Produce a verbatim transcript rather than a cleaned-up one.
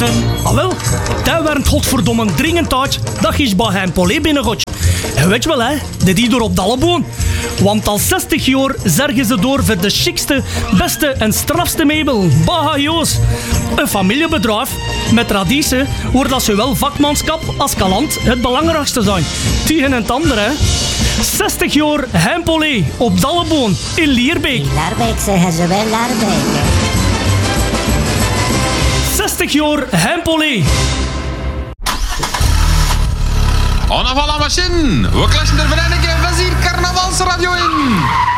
Ah wel, dat werd godverdomme dringend uit dat je bij hem Polé binnengooit. En weet je wel, hè, dat die door op Dalleboon. Want al zestig jaar zorgen ze door voor de chicste, beste en strafste meubel. Baha Joos. Een familiebedrijf met traditie, waar dat zowel vakmanschap als kalant het belangrijkste zijn. Tegen het andere, hè. zestig jaar Hempolé op Dalleboon in Lierbeek. In Laarbeek zeggen ze wel Laarbeek. zestig jaar Hempolé. En avant la machine, we klatschen er vereniging van hier Carnavalsradio in.